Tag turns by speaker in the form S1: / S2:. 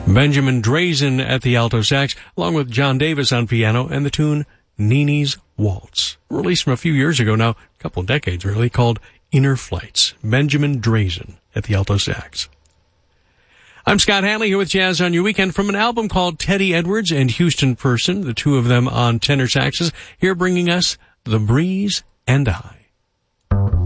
S1: Benjamin Drazen at the alto sax, along with John Davis on piano, and the tune Nini's Waltz, released from a few years ago now, a couple of decades really, called Inner Flights. Benjamin Drazen at the alto sax. I'm Scott Hanley here with Jazz on Your Weekend from an album called Teddy Edwards and Houston Person, the two of them on tenor saxes, here bringing us The Breeze and I.